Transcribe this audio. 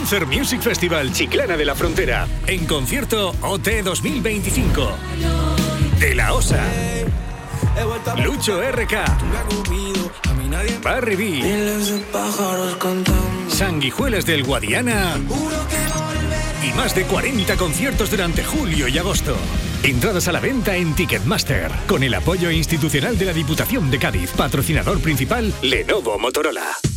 Concert Music Festival Chiclana de la Frontera. En concierto OT 2025. De La Osa, Lucho RK, Barry B, Sanguijuelas del Guadiana y más de 40 conciertos durante julio y agosto. Entradas a la venta en Ticketmaster, con el apoyo institucional de la Diputación de Cádiz. Patrocinador principal, Lenovo Motorola.